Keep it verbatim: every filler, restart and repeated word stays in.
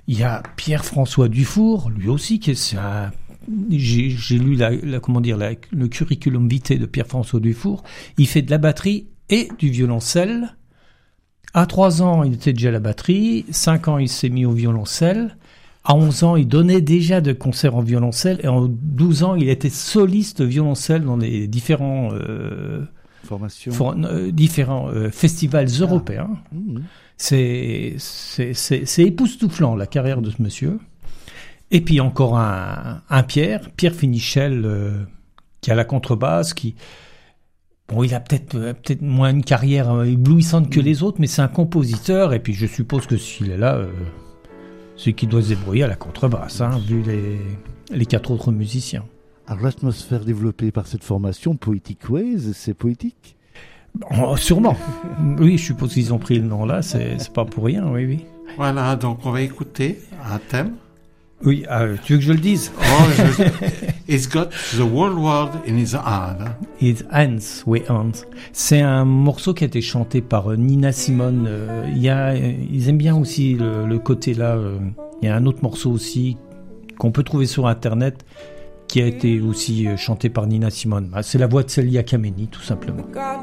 Il y a Pierre-François Dufour, lui aussi, qui est, c'est un, j'ai, j'ai lu la, la, comment dire, la, le curriculum vitae de Pierre-François Dufour. Il fait de la batterie et du violoncelle. À trois ans, il était déjà à la batterie. Cinq ans, il s'est mis au violoncelle. À onze ans, il donnait déjà de concerts en violoncelle. Et en douze ans, il était soliste violoncelle dans les différents, euh, Formation. for, euh, différents euh, festivals ah. européens. Mmh. C'est, c'est, c'est, c'est époustouflant, la carrière de ce monsieur. Et puis encore un, un Pierre, Pierre Finichel, euh, qui a la contrebasse, qui... Bon, il a peut-être, euh, peut-être moins une carrière éblouissante que les autres, mais c'est un compositeur. Et puis je suppose que s'il est là, euh, c'est qu'il doit se débrouiller à la contrebasse, hein, vu les, les quatre autres musiciens. Alors l'atmosphère développée par cette formation, Poetic Ways, c'est poétique ? Oh, sûrement. Oui, je suppose qu'ils ont pris le nom là, c'est, c'est pas pour rien, oui, oui. Voilà, donc on va écouter un thème. Oui, euh, tu veux que je le dise? Oh, je... He's got the whole world in his hand. His hands, oui, hands. C'est un morceau qui a été chanté par euh, Nina Simone. Euh, il y a, euh, ils aiment bien aussi le, le côté là. Euh, il y a un autre morceau aussi qu'on peut trouver sur Internet qui a été aussi euh, chanté par Nina Simone. Bah, c'est la voix de Celia Kameni, tout simplement.